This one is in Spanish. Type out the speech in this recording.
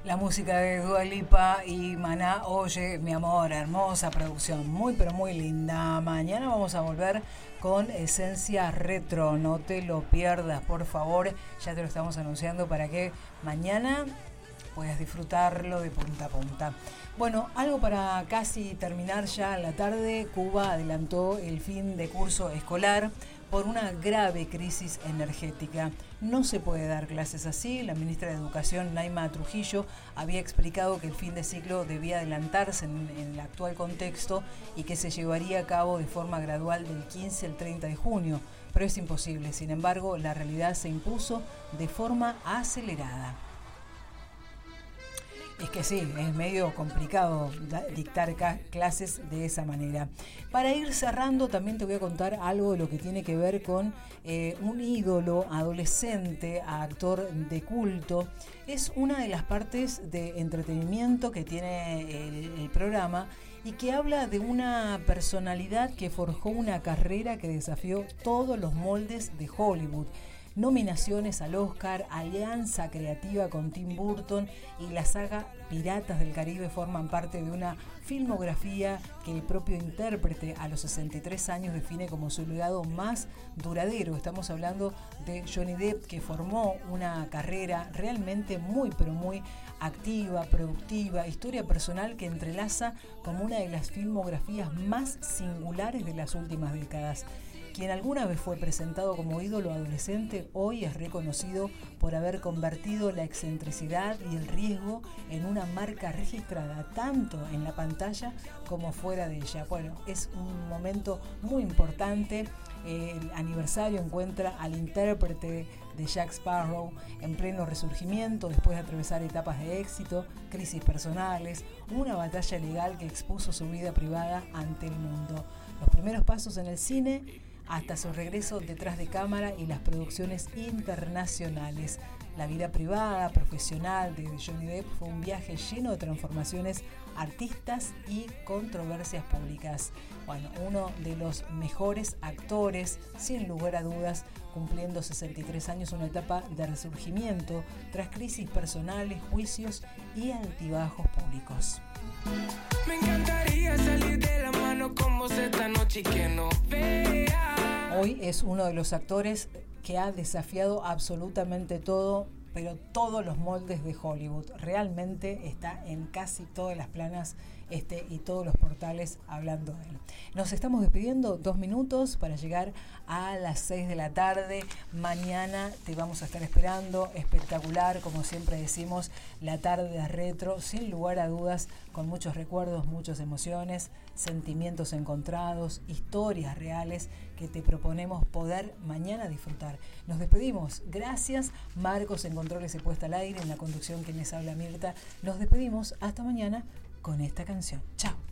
La música de Dua Lipa y Maná, oye, mi amor, hermosa producción, muy pero muy linda. Mañana vamos a volver con Esencia Retro, no te lo pierdas, por favor, ya te lo estamos anunciando para que mañana puedas disfrutarlo de punta a punta. Bueno, algo para casi terminar ya la tarde. Cuba adelantó el fin de curso escolar por una grave crisis energética. No se puede dar clases así. La ministra de Educación, Naima Trujillo, había explicado que el fin de ciclo debía adelantarse en el actual contexto y que se llevaría a cabo de forma gradual del 15 al 30 de junio. Pero es imposible. Sin embargo, la realidad se impuso de forma acelerada. Es que sí, es medio complicado dictar clases de esa manera. Para ir cerrando, también te voy a contar algo de lo que tiene que ver con un ídolo adolescente, actor de culto. Es una de las partes de entretenimiento que tiene el programa y que habla de una personalidad que forjó una carrera que desafió todos los moldes de Hollywood. Nominaciones al Oscar, alianza creativa con Tim Burton y la saga Piratas del Caribe forman parte de una filmografía que el propio intérprete a los 63 años define como su legado más duradero. Estamos hablando de Johnny Depp, que formó una carrera realmente muy pero muy activa, productiva, historia personal que entrelaza como una de las filmografías más singulares de las últimas décadas. Quien alguna vez fue presentado como ídolo adolescente, hoy es reconocido por haber convertido la excentricidad y el riesgo en una marca registrada tanto en la pantalla como fuera de ella. Bueno, es un momento muy importante. El aniversario encuentra al intérprete de Jack Sparrow en pleno resurgimiento después de atravesar etapas de éxito, crisis personales, una batalla legal que expuso su vida privada ante el mundo. Los primeros pasos en el cine hasta su regreso detrás de cámara y las producciones internacionales. La vida privada, profesional de Johnny Depp fue un viaje lleno de transformaciones artistas y controversias públicas. Bueno, uno de los mejores actores, sin lugar a dudas, cumpliendo 63 años, una etapa de resurgimiento tras crisis personales, juicios y altibajos públicos. Me encantaría salir de la mano con vos esta noche y que no vea. Hoy es uno de los actores que ha desafiado absolutamente todo, pero todos los moldes de Hollywood. Realmente está en casi todas las planas y todos los portales hablando de él. Nos estamos despidiendo, 2 minutos para llegar a las 6 de la tarde. Mañana te vamos a estar esperando, espectacular, como siempre decimos, la tarde de retro, sin lugar a dudas, con muchos recuerdos, muchas emociones, sentimientos encontrados, historias reales que te proponemos poder mañana disfrutar. Nos despedimos. Gracias, Marcos en controles y puesta al aire, en la conducción quien les habla Mirta. Nos despedimos hasta mañana con esta canción. Chao.